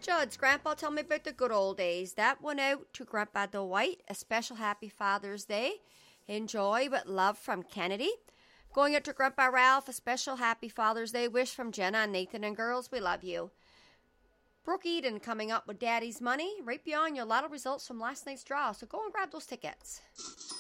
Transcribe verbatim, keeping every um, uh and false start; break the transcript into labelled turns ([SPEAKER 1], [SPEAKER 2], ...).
[SPEAKER 1] Judd's Grandpa, tell me about the good old days. That went out to Grandpa Dwight. A special happy Father's Day. Enjoy with love from Kennedy. Going out to Grandpa Ralph. A special happy Father's Day wish from Jenna and Nathan, and girls, we love you. Brooke Eden coming up with Daddy's Money right beyond your lotto results from last night's draw. So go and grab those tickets.